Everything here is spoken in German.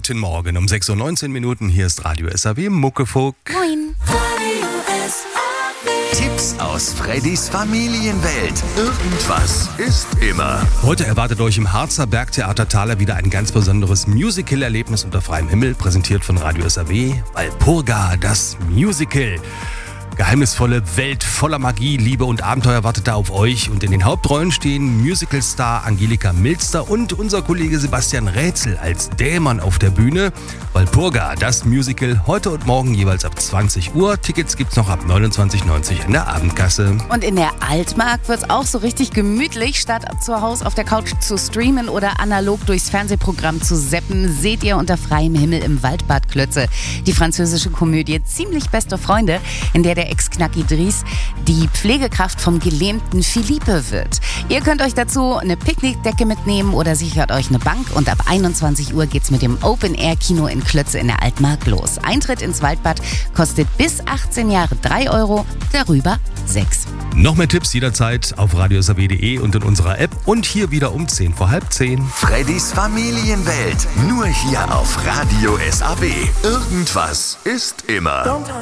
Guten Morgen um 6:19 Uhr. Hier ist Radio SAW Muckefuck. Moin. Tipps aus Freddys Familienwelt. Irgendwas ist immer. Heute erwartet euch im Harzer Bergtheater Thaler wieder ein ganz besonderes Musical-Erlebnis unter freiem Himmel, präsentiert von Radio SAW. Walpurga, das Musical. Geheimnisvolle Welt voller Magie, Liebe und Abenteuer wartet da auf euch. Und in den Hauptrollen stehen Musicalstar Angelika Milster und unser Kollege Sebastian Rätzel als Dämon auf der Bühne. Walpurga, das Musical, heute und morgen jeweils ab 20 Uhr. Tickets gibt's noch ab 29,90 in der Abendkasse. Und in der Altmark wird's auch so richtig gemütlich. Statt zu Hause auf der Couch zu streamen oder analog durchs Fernsehprogramm zu zappen, seht ihr unter freiem Himmel im Waldbad Klötze die französische Komödie Ziemlich beste Freunde, in der Ex-Knacki Dries die Pflegekraft vom gelähmten Philippe wird. Ihr könnt euch dazu eine Picknickdecke mitnehmen oder sichert euch eine Bank und ab 21 Uhr geht's mit dem Open-Air-Kino in Klötze in der Altmark los. Eintritt ins Waldbad kostet bis 18 Jahre 3 €, darüber 6. Noch mehr Tipps jederzeit auf radiosaw.de und in unserer App und hier wieder um 10:10. Freddys Familienwelt. Nur hier auf Radio SAW. Irgendwas ist immer.